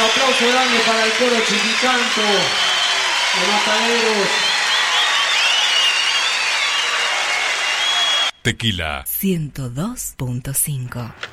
aplauso grande para el coro Chiquicanto de Mataderos. Tequila 102.5.